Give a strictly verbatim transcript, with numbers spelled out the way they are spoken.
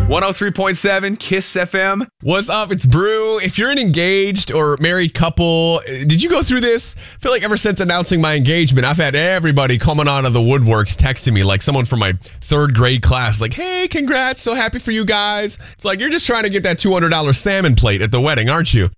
one oh three point seven Kiss F M. What's up? It's Brew. If you're an engaged or married couple, did you go through this? I feel like ever since announcing my engagement, I've had everybody coming out of the woodworks texting me, like someone from my third grade class, like, hey, congrats, so happy for you guys. It's like, you're just trying to get that two hundred dollars salmon plate at the wedding, aren't you?